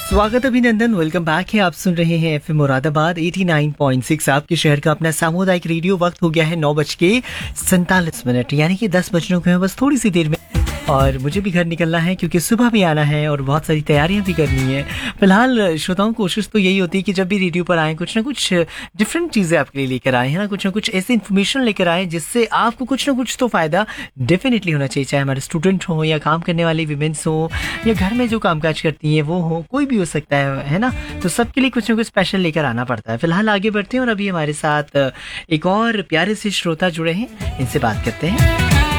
स्वागत अभिनंदन, welcome back है। आप सुन रहे हैं एफएम मुरादाबाद 89.6 आपके शहर का अपना सामुदायिक रेडियो। वक्त हो गया है 9:47, यानी कि 10 बजने को है बस थोड़ी सी देर में। और मुझे भी घर निकलना है क्योंकि सुबह भी आना है और बहुत सारी तैयारियां भी करनी है। फिलहाल श्रोताओं, कोशिश तो यही होती है कि जब भी रेडियो पर आएँ कुछ ना कुछ डिफरेंट चीज़ें आपके लिए लेकर आए, है ना, कुछ ना कुछ ऐसी इन्फॉर्मेशन लेकर आए जिससे आपको कुछ ना कुछ तो फ़ायदा डेफिनेटली होना चाहिए। चाहे हमारे स्टूडेंट हो या काम करने वाली विमेंस हो या घर में जो कामकाज करती हैं वो हो, कोई भी हो सकता है ना। तो सबके लिए कुछ ना कुछ स्पेशल लेकर आना पड़ता है। फिलहाल आगे बढ़ते हैं और अभी हमारे साथ एक और प्यारे से श्रोता जुड़े हैं, इनसे बात करते हैं।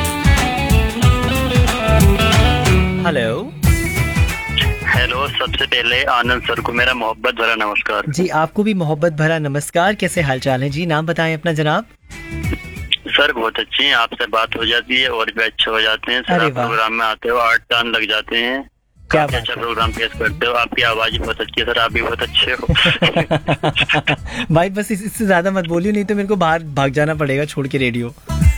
हेलो, सबसे पहले आनंद सर को मेरा मोहब्बत भरा नमस्कार। जी, आपको भी मोहब्बत भरा नमस्कार। कैसे हालचाल है जी? नाम बताएं अपना जनाब। सर बहुत अच्छी हैं, आपसे बात हो जाती है और भी अच्छे हो जाते हैं सर। आप प्रोग्राम में आते हो 8 चांद लग जाते हैं। क्या अच्छा प्रोग्राम पेश करते हो, आपकी आवाज बहुत अच्छी है सर, आप भी बहुत अच्छे हो। भाई बस इससे ज्यादा मत बोलिए, नहीं तो मेरे को बाहर भाग जाना पड़ेगा छोड़ के रेडियो।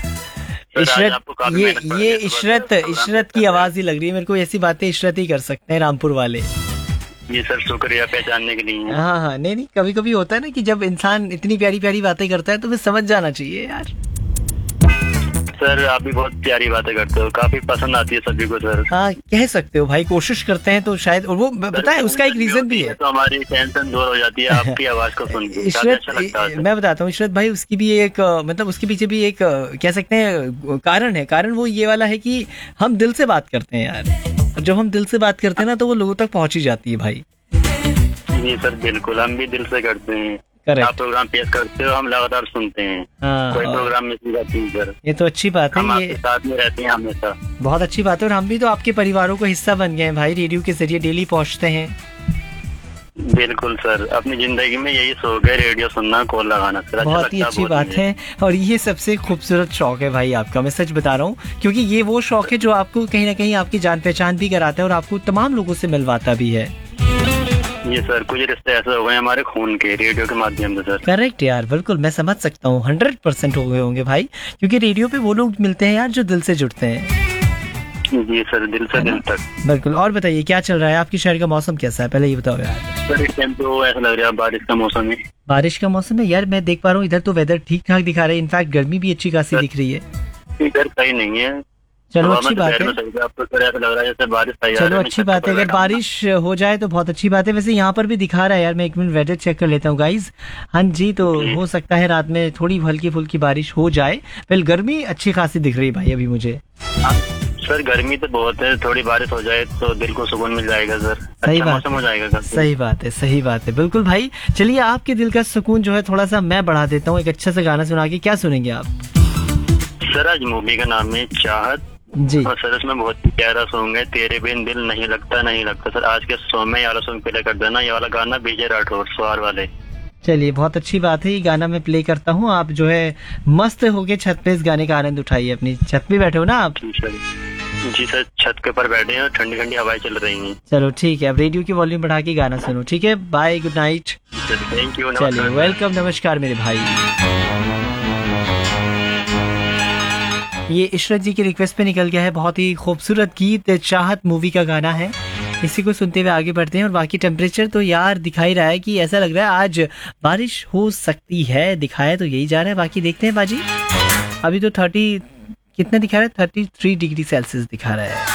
इशरत, ये इशरत की आवाज ही लग रही है मेरे को। ऐसी बातें इशरत ही कर सकते हैं, रामपुर वाले। जी सर, शुक्रिया पहचानने के लिए। हाँ, नहीं, कभी कभी होता है ना कि जब इंसान इतनी प्यारी प्यारी बातें करता है तो फिर समझ जाना चाहिए यार। सर आप भी बहुत प्यारी बातें करते हो, काफी पसंद आती है सभी को सर। हाँ, कह सकते हो भाई, कोशिश करते हैं तो शायद। और वो पता है उसका एक रीजन भी है, तो हमारी टेंशन दूर हो जाती है आपकी आवाज को सुन के। इशरत, मैं बताता हूँ इशरत भाई, उसकी भी एक मतलब उसके पीछे भी एक कह सकते हैं कारण है। कारण वो ये वाला है कि हम दिल से बात करते हैं यार। जब हम दिल से बात करते हैं ना तो वो लोगों तक पहुंच ही जाती है भाई। जी सर बिल्कुल, हम भी दिल से करते हैं। आप प्रोग्राम पेश करते हो, हम लगातार सुनते हैं। कोई प्रोग्राम मिस नहीं जाती सर। ये तो अच्छी बात है, ये साथ में रहते हैं हमेशा। बहुत अच्छी बात है। और हम भी तो आपके परिवारों का हिस्सा बन गए हैं भाई, रेडियो के जरिए डेली पहुंचते हैं। बिल्कुल सर, अपनी जिंदगी में यही शौक है, रेडियो सुनना, कॉल लगाना सर। बहुत ही अच्छी बात है और ये सबसे खूबसूरत शौक है भाई आपका, मैं सच बता रहा हूँ। क्योंकि ये वो शौक है जो आपको कहीं ना कहीं आपकी जान पहचान भी कराता है और आपको तमाम लोगों से मिलवाता भी है। ये सर कुछ रिश्ते ऐसे हो गए हमारे खून के, रेडियो के माध्यम से सर। करेक्ट यार, बिल्कुल मैं समझ सकता हूँ। 100% हो गए होंगे भाई, क्योंकि रेडियो पे वो लोग मिलते हैं यार जो दिल से जुड़ते हैं। जी सर, दिल से दिल तक। बिल्कुल। और बताइए क्या चल रहा है आपके शहर का? मौसम कैसा है पहले ये बताओ यार। सर इस टाइम तो ऐसा लग रहा है बारिश का मौसम है। बारिश का मौसम है यार, मैं देख पा रहा हूँ इधर तो वेदर ठीक ठाक दिखा रहा है। इनफैक्ट गर्मी भी अच्छी खासी दिख रही है। इधर कहीं नहीं है। चलो अच्छी बात है। आपको ऐसा लग रहा है जैसे बारिश तैयार है। चलो अच्छी बात है, अगर बारिश हो जाए तो बहुत अच्छी बात है। वैसे यहाँ पर भी दिखा रहा है यार, मैं एक मिनट वेदर चेक कर लेता हूँ गाइज। हाँ जी, तो हो सकता है रात में थोड़ी हल्की फुल्की बारिश हो जाए। पहले गर्मी अच्छी खासी दिख रही है भाई अभी मुझे। सर गर्मी तो बहुत है, थोड़ी बारिश हो जाए तो दिल को सुकून मिल जाएगा सर। सही अच्छा बात हो जाएगा। सही बात है, सही बात है, बिल्कुल भाई। चलिए आपके दिल का सुकून जो है थोड़ा सा मैं बढ़ा देता हूँ, एक अच्छा सा गाना सुना के। क्या सुनेंगे आप? सर आज मूवी का नाम है चाहत जी। और सर इसमें बहुत ही प्यारा सॉन्ग है, तेरे बिन दिल नहीं लगता सर। आज के शो में ये वाला सॉन्ग प्ले कर देना, ये वाला गाना विजय राठौर स्वार वाले। चलिए बहुत अच्छी बात है, ये गाना मैं प्ले करता हूँ। आप जो है मस्त होके छत पे इस गाने का आनंद उठाइए। अपनी छत पे बैठे हो ना आप? जी सर, छत के ऊपर बैठे हैं और ठंडी ठंडी हवाएं चल रही हैं। चलो ठीक है, अब रेडियो की वॉल्यूम बढ़ा के गाना सुनो, ठीक है? Bye, good night. Thank you. चलिए वेलकम, नमस्कार मेरे भाई। ये इशरत जी की रिक्वेस्ट पे निकल गया है बहुत ही खूबसूरत गीत, चाहत मूवी का गाना है। इसी को सुनते हुए आगे बढ़ते हैं। और बाकी टेम्परेचर तो यार दिखा ही रहा है कि ऐसा लग रहा है आज बारिश हो सकती है। दिखाया तो यही जा रहा है, बाकी देखते हैं बाजी। अभी तो 30 कितना दिखा रहा है? 33 डिग्री सेल्सियस दिखा रहा है।